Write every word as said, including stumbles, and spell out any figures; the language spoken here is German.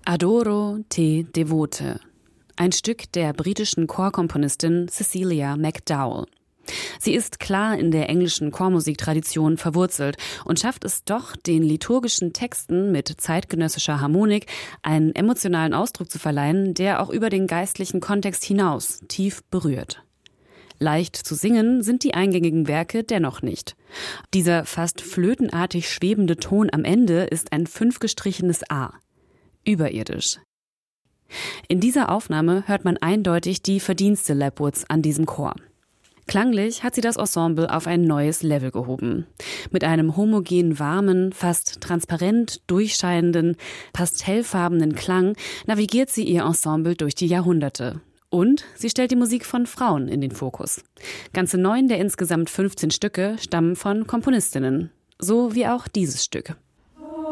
Adoro te devote, ein Stück der britischen Chorkomponistin Cecilia McDowell. Sie ist klar in der englischen Chormusiktradition verwurzelt und schafft es doch, den liturgischen Texten mit zeitgenössischer Harmonik einen emotionalen Ausdruck zu verleihen, der auch über den geistlichen Kontext hinaus tief berührt. Leicht zu singen sind die eingängigen Werke dennoch nicht. Dieser fast flötenartig schwebende Ton am Ende ist ein fünfgestrichenes A. Überirdisch. In dieser Aufnahme hört man eindeutig die Verdienste Lapwoods an diesem Chor. Klanglich hat sie das Ensemble auf ein neues Level gehoben. Mit einem homogen warmen, fast transparent durchscheinenden, pastellfarbenen Klang navigiert sie ihr Ensemble durch die Jahrhunderte. Und sie stellt die Musik von Frauen in den Fokus. Ganze neun der insgesamt fünfzehn Stücke stammen von Komponistinnen. So wie auch dieses Stück.